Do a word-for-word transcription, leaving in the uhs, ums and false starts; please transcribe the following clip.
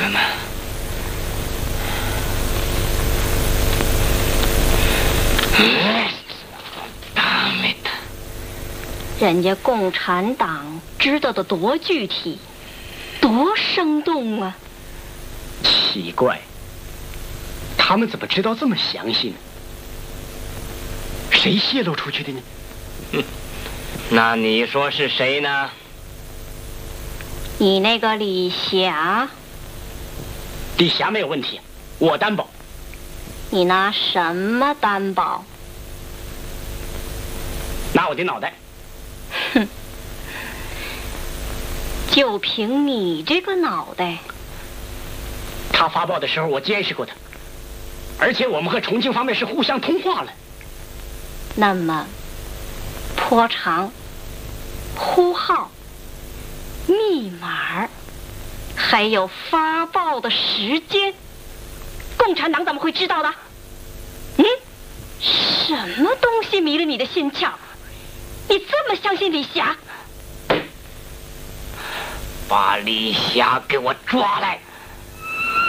人们，大妹的， 人家共产党知道的多具体，多生动啊！ 奇怪，他们怎么知道这么详细呢？谁泄露出去的呢？ 哼，那你说是谁呢？ 你那个李霞。 李霞没有问题，我担保。 你拿什么担保？ 拿我的脑袋。 哼，就凭你这个脑袋。 他发报的时候，我监视过他，而且我们和重庆方面是互相通话了。 那么，波长、呼号、密码，还有发报的时间，共产党怎么会知道的？嗯，什么东西迷了你的心窍？你这么相信李霞？ 把李霞给我抓来！